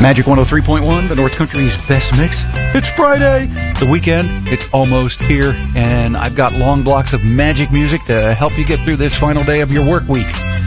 Magic 103.1, the North Country's best mix. It's Friday, the weekend. It's almost here, and I've got long blocks of magic music to help you get through this final day of your work week.